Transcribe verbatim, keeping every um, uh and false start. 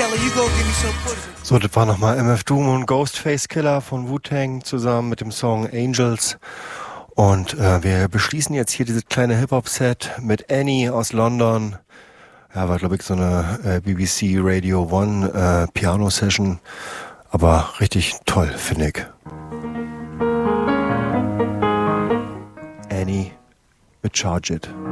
So, das war nochmal M F Doom und Ghostface Killer von Wu-Tang zusammen mit dem Song Angels. Und äh, wir beschließen jetzt hier dieses kleine Hip-Hop-Set mit Annie aus London. Ja, war glaube ich so eine äh, B B C Radio One äh, Piano-Session. Aber richtig toll, finde ich. Annie mit Charge It.